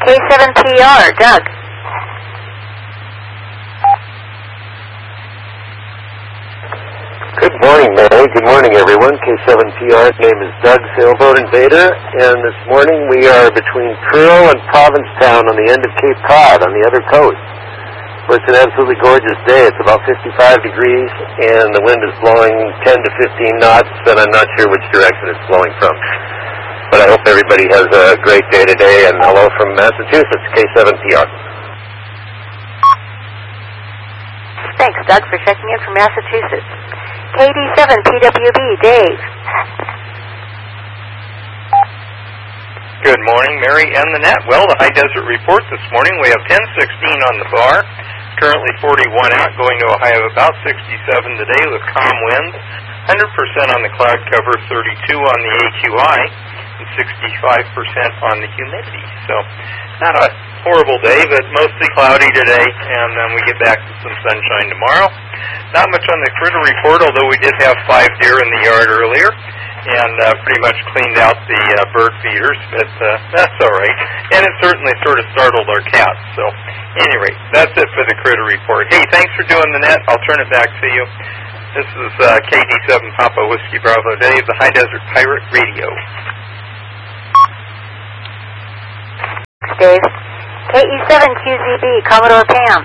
K7PR, Doug. Good morning, Mary. Good morning, everyone. K7PR. Name is Doug, Sailboat Invader, and this morning we are between Pearl and Provincetown on the end of Cape Cod on the other coast. Well, it's an absolutely gorgeous day. It's about 55 degrees, and the wind is blowing 10 to 15 knots, and I'm not sure which direction it's blowing from. But I hope everybody has a great day today, and hello from Massachusetts, K7PR. Thanks, Doug, for checking in from Massachusetts. KD7PWB, Dave. Good morning, Mary and the net. Well, the high desert report this morning, we have 1016 on the bar, currently 41 out, going to a high of about 67 today with calm winds, 100% on the cloud cover, 32 on the AQI, and 65% on the humidity. So not a horrible day, but mostly cloudy today, and then we get back to some sunshine tomorrow. Not much on the critter report, although we did have 5 deer in the yard earlier, and pretty much cleaned out the bird feeders, but that's all right. And it certainly sort of startled our cats. So, anyway, that's it for the critter report. Hey, thanks for doing the net. I'll turn it back to you. This is KD7 Papa Whiskey Bravo Dave, the High Desert Pirate Radio. Dave. KE7QZB, Commodore Pam.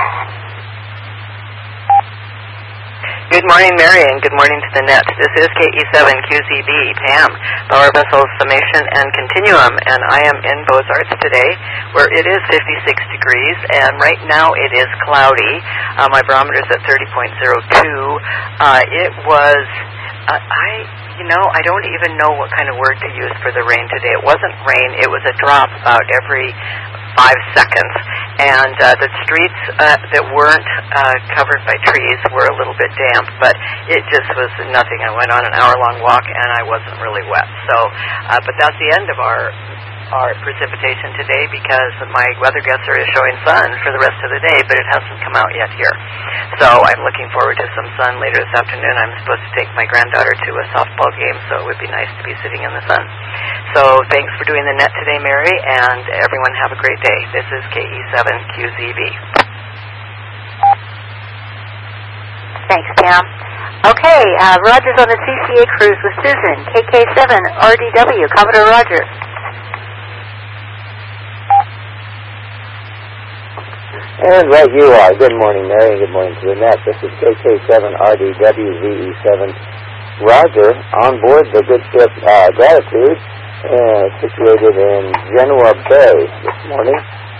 Good morning, Mary, and good morning to the net. This is KE7QZB, Pam, Power Vessels Summation and Continuum, and I am in Beaux-Arts today, where it is 56 degrees, and right now it is cloudy. My barometer is at 30.02. It was, I don't even know what kind of word to use for the rain today. It wasn't rain, it was a drop about every 5 seconds, and the streets that weren't covered by trees were a little bit damp, but it just was nothing. I went on an hour-long walk, and I wasn't really wet. So, but that's the end of our precipitation today, because my weather guesser is showing sun for the rest of the day, but it hasn't come out yet here. So I'm looking forward to some sun later this afternoon. I'm supposed to take my granddaughter to a softball game, so it would be nice to be sitting in the sun. So thanks for doing the net today, Mary, and everyone have a great day. This is KE7QZB. Thanks, Pam. Okay, Roger's on the CCA cruise with Susan, KK7RDW, Commodore Roger. And right you are. Good morning, Mary, and good morning to the net. This is KK7RDWVE7 Roger on board the good ship Gratitude, situated in Genoa Bay this morning.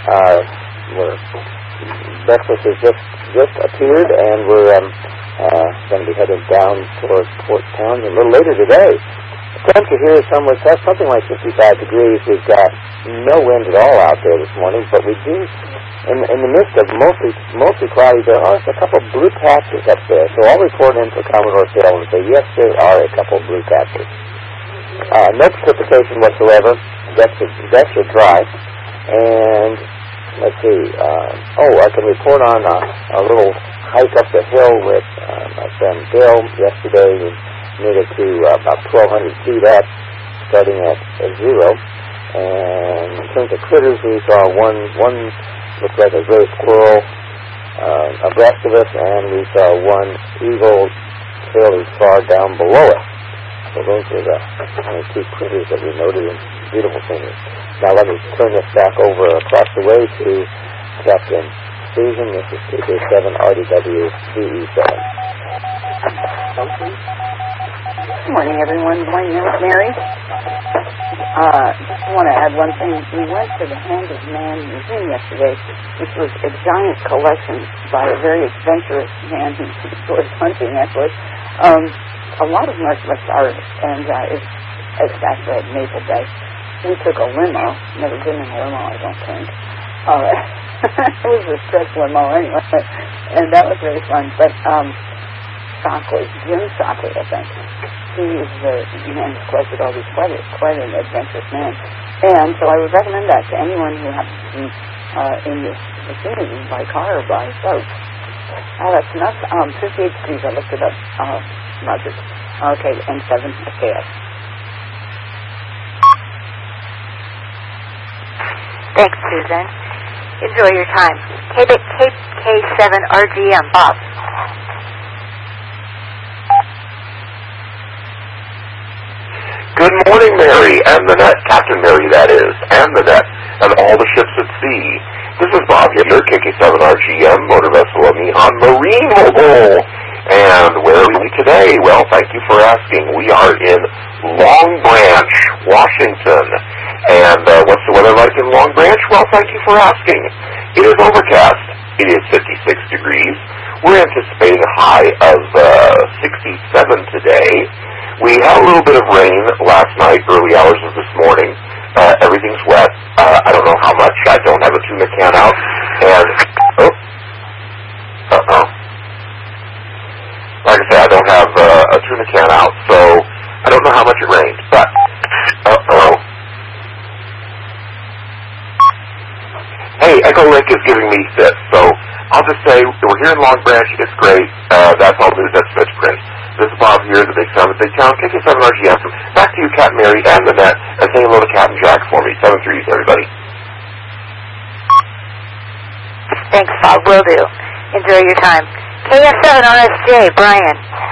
Breakfast has just appeared, and we're going to be headed down towards Port Townsend a little later today. The temperature here is something like 55 degrees. We've got no wind at all out there this morning, but we do, in the midst of mostly cloudy, there are a couple of blue patches up there. So I'll report in for Commodore Phil and say, yes, there are a couple of blue patches. No precipitation whatsoever. Decks are dry. And let's see. I can report on a little hike up the hill with my friend Bill yesterday. We made it to about 1,200 feet up, starting at 0. And in terms of critters, we saw one looked like a gray squirrel abreast of us, and we saw one eagle fairly far down below us. So those are the only 2 critters that we noted in beautiful scenery. Now let me turn this back over across the way to Captain Susan. This is KK7RDWVE7. Good morning, everyone. My name is Mary. Just want to add one thing. We went to the Hand of Man Museum yesterday, which was a giant collection by a very adventurous man who enjoys hunting, actually. A lot of marvelous art, and it's actually at Maple Bay. We took a limo. Never been in a limo, I don't think. It was a stretch limo anyway, and that was very fun. But Jim Shockley, I think. He is the man who collected all these quite an adventurous man. And so I would recommend that to anyone who happens to be in this vicinity by car or by boat. That's enough. 58 degrees, I looked it up, Roger. Okay, and 7 KS. Thanks, Susan. Enjoy your time. KK7RGM, Bob. Good morning, Mary, and the net, Captain Mary, that is, and the net, and all the ships at sea. This is Bob Hitler, KK7RGM, motor vessel of Nihon Marine Mobile. And where are we today? Well, thank you for asking. We are in Long Branch, Washington. And what's the weather like in Long Branch? Well, thank you for asking. It is overcast. It is 56 degrees. We're anticipating a high of 67 today. We had a little bit of rain last night, early hours of this morning. Everything's wet. I don't know how much. I don't have a tuna can out. And, like I said, I don't have a tuna can out, so I don't know how much it rained. But, hey, Echo Link is giving me fits, so I'll just say we're here in Long Branch. It's great. That's all news. That's Fitch Print. This is Bob here, the Big Sound of Big Town, KK7RGM. Back to you, Cat Mary, and the net, and say hello to Captain Jack for me. 7-3s, everybody. Thanks, Bob. Will do. Enjoy your time. KF7RSJ, Brian.